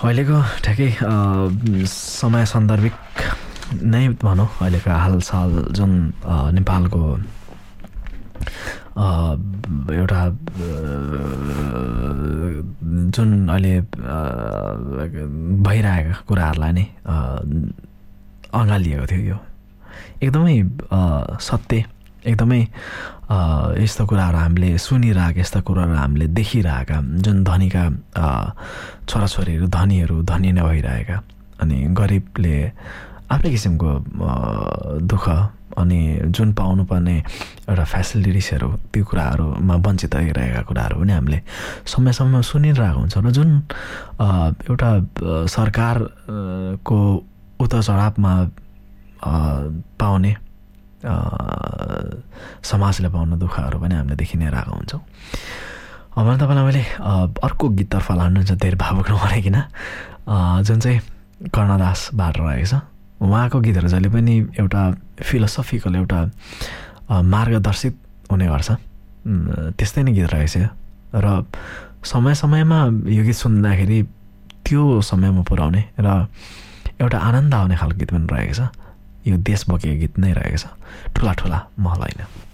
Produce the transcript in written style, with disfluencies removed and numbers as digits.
अहिलेको ठ्याक्कै समय सान्दर्भिक नै भनौँ अहिलेको हालसाल जुन नेपालको एउटा जुन अहिले भइरहेका कुराहरूलाई नै अँगालिएको थियो यो एकदमै सत्य एकदमै यस्ता कुराहरू हामीले सुनिरहेका यस्ता कुराहरू हामीले देखिरहेका जुन धनीका छोराछोरीहरू धनी नै भइरहेका अनि गरिबले आफ्नै किसिमको दुःख अनि जुन पाउनुपर्ने एउटा फेसिलिटिजहरू त्यो कुराहरूमा वञ्चित भइरहेका कुराहरू पनि हामीले समय समयमा सुनिरहेको हुन्छ र जुन एउटा सरकारको उतार चढावमा पाउने समाजले पाउने दुःखहरू पनि हामीले देखि नै रहेको हुन्छौँ। मैले तपाईँलाई मैले अर्को गीततर्फ लानुहुन्छ धेरै भावुक नबनाइकन जुन चाहिँ कर्णदासबाट रहेको छ। उहाँको गीतहरू जहिले पनि एउटा फिलोसफिकल एउटा मार्गदर्शित हुने गर्छ, त्यस्तै नै गीत रहेछ र समय समयमा यो गीत सुन्दाखेरि त्यो समयमा पुर्याउने र एउटा आनन्द आउने खालको गीत पनि रहेको छ। यो देश बोकेको गीत नै रहेको छ, ठुला ठुला महल होइन।